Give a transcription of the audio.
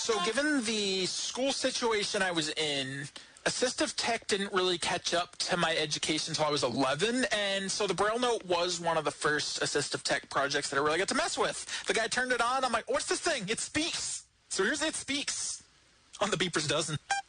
So given the school situation I was in, assistive tech didn't really catch up to my education until I was 11, and so the Braille Note was one of the first assistive tech projects that I really got to mess with. The guy turned it on, I'm like, what's this thing? It speaks! So here's It Speaks on the Beepers Dozen.